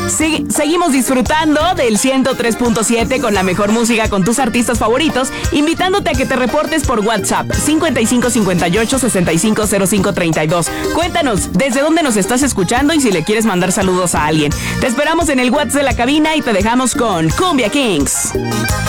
Seguimos disfrutando del 103.7 con la mejor música con tus artistas favoritos, invitándote a que te reportes por WhatsApp 5558-650532. Cuéntanos desde dónde nos estás escuchando y si le quieres mandar saludos a alguien. Te esperamos en el WhatsApp de la cabina y te dejamos con Cumbia Kings.